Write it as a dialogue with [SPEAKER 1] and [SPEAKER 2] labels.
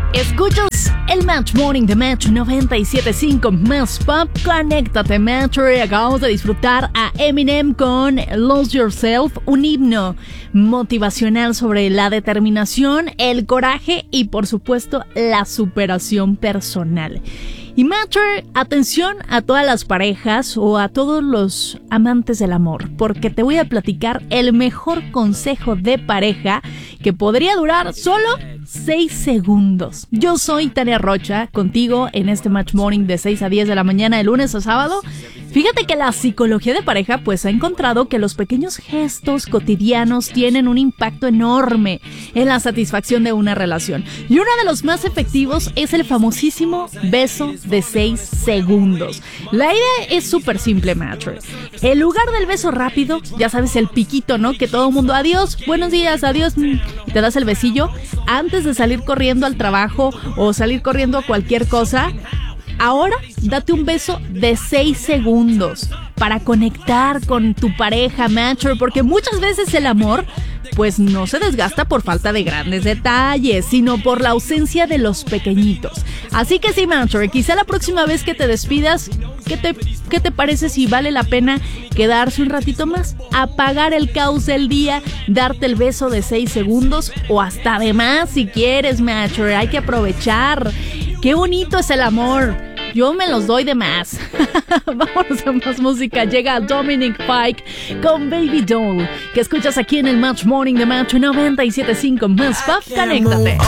[SPEAKER 1] Escuchas el Match Morning de Metro 97.5 Más Pop. Conéctate, Metro. Acabamos de disfrutar a Eminem con Lose Yourself, un himno motivacional sobre la determinación, el coraje y, por supuesto, la superación personal. Y Metro, atención a todas las parejas o a todos los amantes del amor, porque te voy a platicar el mejor consejo de pareja que podría durar solo 6 segundos. Yo soy Tania Rocha, contigo en este Match Morning de 6 a 10 de la mañana de lunes a sábado. Fíjate que la psicología de pareja pues ha encontrado que los pequeños gestos cotidianos tienen un impacto enorme en la satisfacción de una relación. Y uno de los más efectivos es el famosísimo beso de 6 segundos. La idea es súper simple, Matro. En lugar del beso rápido, ya sabes, el piquito, ¿no? Que todo el mundo, adiós, buenos días, adiós, y te das el besillo antes de salir corriendo al trabajo o salir corriendo a cualquier cosa. Ahora, date un beso de 6 segundos para conectar con tu pareja, Matcher, porque muchas veces el amor pues no se desgasta por falta de grandes detalles, sino por la ausencia de los pequeñitos. Así que sí, Matcher, quizá la próxima vez que te despidas, ¿qué te parece si vale la pena quedarse un ratito más? Apagar el caos del día, darte el beso de 6 segundos o hasta de más si quieres, Matcher. Hay que aprovechar. ¡Qué bonito es el amor! Yo me los doy de más. Vámonos a más música. Llega Dominic Fike con Baby Doll, que escuchas aquí en el Match Morning de Match 97.5 Más Pop. Conéctate.